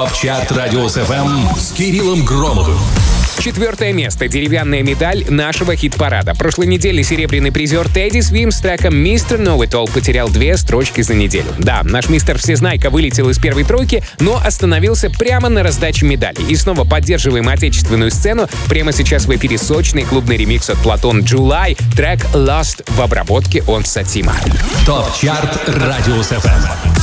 ТОП-чарт Радиус ФМ с Кириллом Громовым. 4 место. Деревянная медаль нашего хит-парада. Прошлой неделе серебряный призер Тедди Свим с треком «Mr. Know It All» потерял 2 строчки за неделю. Да, наш мистер Всезнайка вылетел из первой тройки, но остановился прямо на раздаче медалей. И снова поддерживаем отечественную сцену. Прямо сейчас в эфире сочный клубный ремикс от Платон July. Трек «Lost» в обработке от Сатима. ТОП-чарт Радиус ФМ.